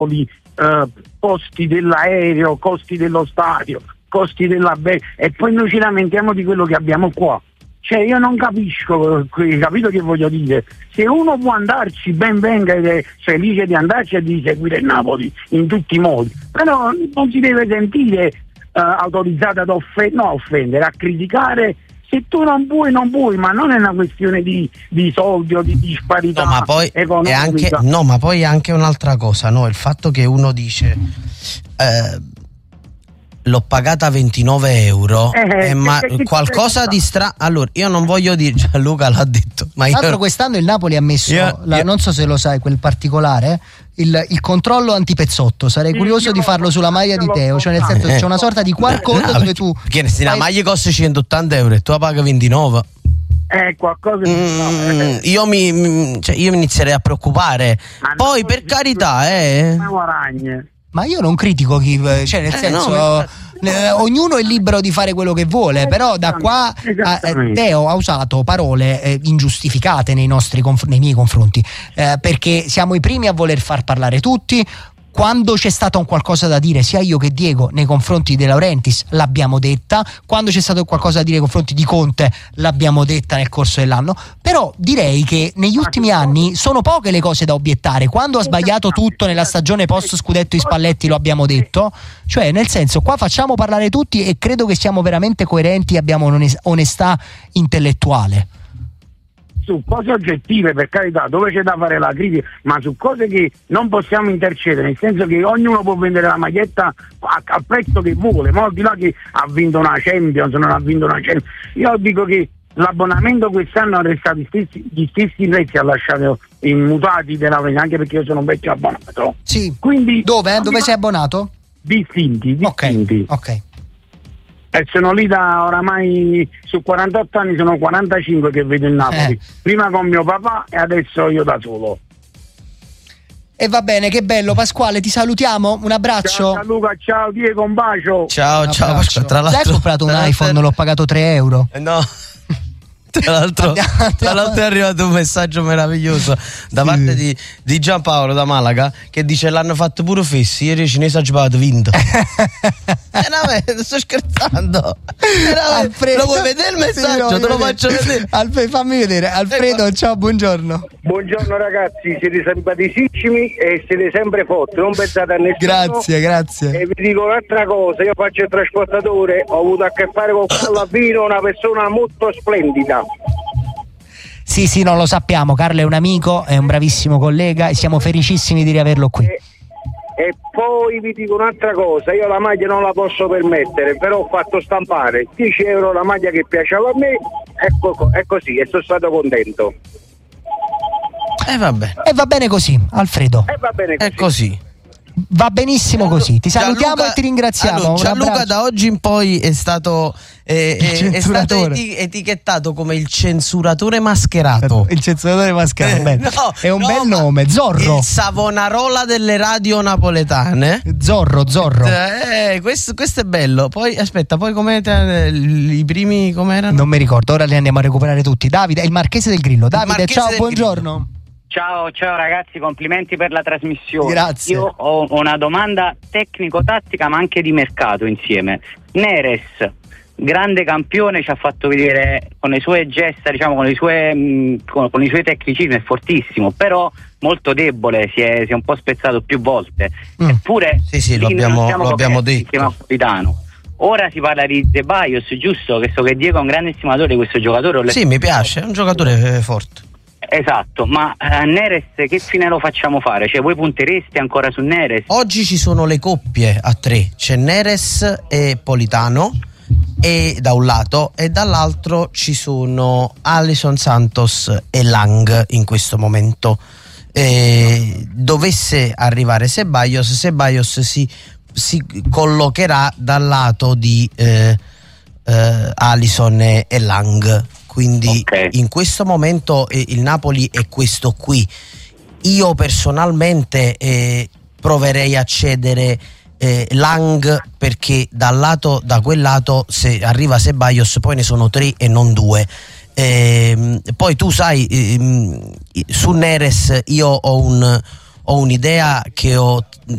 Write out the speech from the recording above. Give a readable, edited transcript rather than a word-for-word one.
costi dell'aereo, costi dello stadio, costi e poi noi ci lamentiamo di quello che abbiamo qua. Cioè io non capisco, capito che voglio dire? Se uno può andarci, ben venga, ed è felice di andarci e di seguire il Napoli in tutti i modi, però non si deve sentire autorizzata ad offendere, a criticare. Se tu non puoi, ma non è una questione di soldi o di disparità economica. Ma poi è anche un'altra cosa, no? Il fatto che uno dice l'ho pagata 29 euro, ma qualcosa di strano. Allora, io non voglio dire, Gianluca l'ha detto, ma tra l'altro quest'anno il Napoli ha messo non so se lo sai, quel particolare, il controllo antipezzotto. Sarei curioso di farlo sulla maglia di Teo, cioè nel senso c'è una sorta di QR code dove tu perché se la maglia costa 180 euro e tu la paghi 29, qualcosa io mi inizierei a preoccupare. Poi per carità ma io non critico chi, cioè nel senso ognuno è libero di fare quello che vuole, però da qua Teo ha usato parole ingiustificate nei miei confronti, perché siamo i primi a voler far parlare tutti. Quando c'è stato un qualcosa da dire, sia io che Diego, nei confronti De Laurentiis, l'abbiamo detta. Quando c'è stato qualcosa da dire nei confronti di Conte, l'abbiamo detta nel corso dell'anno. Però direi che negli ultimi anni sono poche le cose da obiettare. Quando ha sbagliato tutto nella stagione post scudetto di Spalletti lo abbiamo detto. Cioè nel senso, qua facciamo parlare tutti e credo che siamo veramente coerenti, abbiamo onestà intellettuale. Su cose oggettive, per carità, dove c'è da fare la critica, ma su cose che non possiamo intercedere, nel senso che ognuno può vendere la maglietta al prezzo che vuole, ma al di là che ha vinto una Champions, non ha vinto una Champions. Io dico che l'abbonamento quest'anno ha restato gli stessi prezzi, ha lasciato immutati della vendita, anche perché io sono un vecchio abbonato. Sì. Quindi dove sei abbonato? Distinti. Ok. E sono lì da oramai, su 48 anni sono 45 che vedo il Napoli, prima con mio papà e adesso io da solo. E va bene, che bello. Pasquale, ti salutiamo, un abbraccio. Ciao Luca, ciao Diego, un bacio. Ciao Pasquale. Tra l'altro, hai comprato un iPhone, l'ho pagato 3 euro. No. Tra l'altro è arrivato un messaggio meraviglioso da parte di Giampaolo da Malaga, che dice l'hanno fatto pure fessi, ieri i cinesi hanno giocato vinto. Sto scherzando. Lo vuoi vedere il messaggio? Te lo faccio vedere. Fammi vedere. Alfredo, ciao, buongiorno. Buongiorno ragazzi, siete simpaticissimi e siete sempre forti, non pensate a nessuno. Grazie. E vi dico un'altra cosa, io faccio il trasportatore, ho avuto a che fare con Carlo Avvino, una persona molto splendida. Sì, non lo sappiamo. Carlo è un amico, è un bravissimo collega e siamo felicissimi di riaverlo qui. E poi vi dico un'altra cosa, io la maglia non la posso permettere, però ho fatto stampare 10 euro la maglia che piaceva a me, è così, e sono stato contento. E va bene così, Alfredo. Va bene così. È così. Va benissimo così. Ti salutiamo e ti ringraziamo. Gianluca da oggi in poi è stato etichettato come il censuratore mascherato. Il censuratore mascherato, è un bel nome. Zorro, il Savonarola delle radio napoletane. Zorro. Questo è bello. Poi aspetta, poi i primi com'erano? Non mi ricordo, ora li andiamo a recuperare tutti. Davide, il Marchese del Grillo. Davide, ciao, buongiorno. Grillo. Ciao ragazzi, complimenti per la trasmissione. Grazie. Io ho una domanda tecnico-tattica ma anche di mercato insieme. Neres, grande campione, ci ha fatto vedere con le sue gesta, diciamo con i suoi tecnicismi, è fortissimo, però molto debole, si è un po' spezzato più volte. Eppure sì, lo abbiamo detto insieme a capitano. Ora si parla di Ceballos, giusto? Che so che Diego è un grande estimatore di questo giocatore. Sì, mi piace, è un giocatore forte. Esatto, ma Neres che fine lo facciamo fare? Cioè voi puntereste ancora su Neres? Oggi ci sono le coppie a 3, c'è Neres e Politano e da un lato, e dall'altro ci sono Alisson, Santos e Lang in questo momento. Dovesse arrivare Ceballos si collocherà dal lato di Alisson e Lang. Quindi in questo momento il Napoli è questo qui. Io personalmente proverei a cedere Lang, perché da quel lato, se arriva Ceballos, poi ne sono 3 e non 2. Poi tu sai, su Neres io ho ho un'idea che ho